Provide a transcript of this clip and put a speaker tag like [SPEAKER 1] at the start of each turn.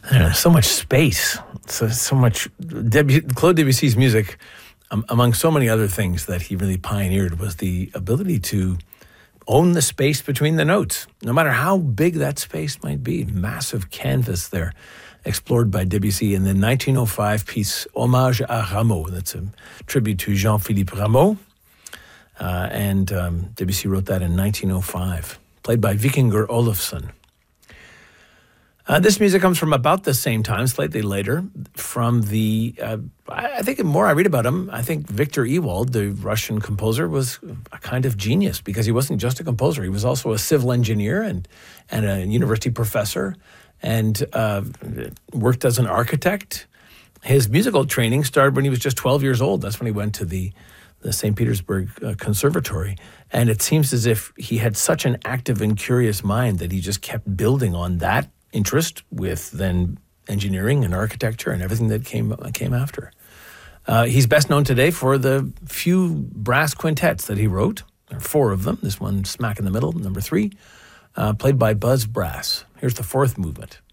[SPEAKER 1] So much space, so much. Claude Debussy's music, among so many other things that he really pioneered, was the ability to own the space between the notes, no matter how big that space might be. Massive canvas there, explored by Debussy in the 1905 piece Hommage à Rameau. That's a tribute to Jean-Philippe Rameau. And Debussy wrote that in 1905, played by Vikingur Olafsson. This music comes from about the same time, slightly later, from the, I think the more I read about him, I think Victor Ewald, the Russian composer, was a kind of genius because he wasn't just a composer. He was also a civil engineer and a university professor and worked as an architect. His musical training started when he was just 12 years old. That's when he went to the St. Petersburg Conservatory. And it seems as if he had such an active and curious mind that he just kept building on that interest with then engineering and architecture and everything that came after. He's best known today for the few brass quintets that he wrote. There are 4 of them. This one smack in the middle, number 3, played by Buzz Brass. Here's the 4th movement.